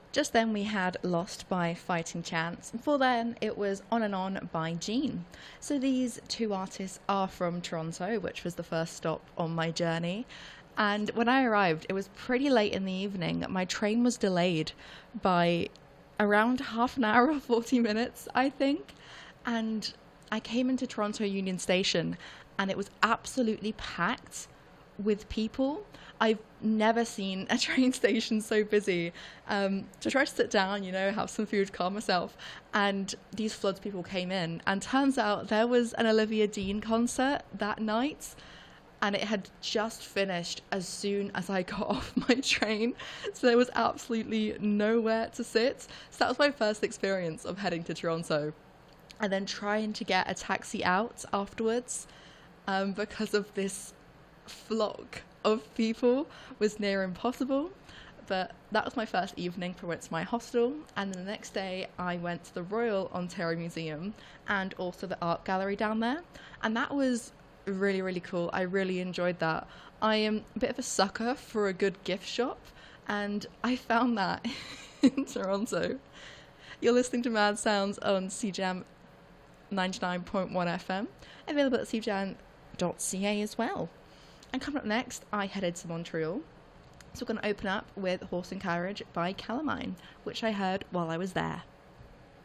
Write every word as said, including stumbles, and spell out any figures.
Just then we had Lost by Fighting Chance. Before then it was On and On by Jean. So these two artists are from Toronto, which was the first stop on my journey. And when I arrived, it was pretty late in the evening. My train was delayed by around half an hour or forty minutes, I think. And I came into Toronto Union Station and it was absolutely packed with people. I've never seen a train station so busy. Um, to try to sit down, you know, have some food, calm myself, and these floods of people came in. And turns out there was an Olivia Dean concert that night, and it had just finished as soon as I got off my train. So there was absolutely nowhere to sit. So that was my first experience of heading to Toronto. And then trying to get a taxi out afterwards, um, because of this flock of people was near impossible. But that was my first evening before I went to my hostel, and then the next day I went to the Royal Ontario Museum and also the art gallery down there, and that was really really cool. I really enjoyed that. I am a bit of a sucker for a good gift shop, and I found that in Toronto. You're listening to Mad Sounds on C J A M ninety-nine point one F M, available at c j a m dot c a as well. And coming up next, I headed to Montreal. So we're going to open up with Horse and Carriage by Calamine, which I heard while I was there.